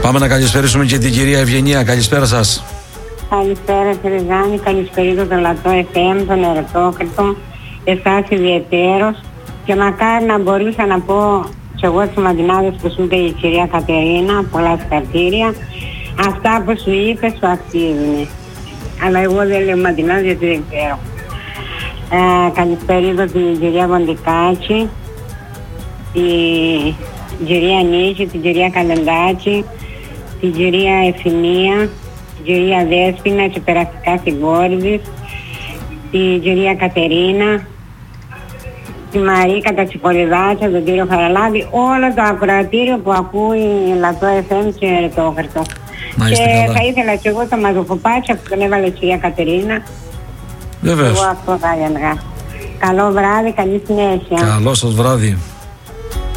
Πάμε να καλησπέρισουμε και την κυρία Ευγενία. Καλησπέρα σας. Καλησπέρα κύριε Ζάνη, καλησπέρα το Λατό FM, τον Ερωτόκριτο, εσάς ιδιαιτέρως, και μακάρι να μπορούσα να πω και εγώ στους μαντινάδες που σου είπε η κυρία Κατερίνα, πολλά συγχαρητήρια, αυτά που σου είπε σου αξίζουν. Αλλά εγώ δεν λέω μαντινάδες γιατί δεν ξέρω. Καλησπέρα την κυρία Βοντικάτση, την κυρία Νίκη, την κυρία Καλεντάκη, την κυρία Ευθυμία, την κυρία Δέσποινα και περαστικά στην κόρη, την κυρία Κατερίνα, τη Μαρίκα, τα Τσιπολιδάκια, τον κύριο Χαραλάβη, όλο το ακροατήριο που ακούει Λατό FM και Ερετόκριτο. Και θα ήθελα και εγώ το μαζοκοπάτσια που τον έβαλε η κυρία Κατερίνα. Βεβαίως. Εγώ αυτό θα έλεγα. Καλό βράδυ, καλή συνέχεια. Καλό σας βράδυ.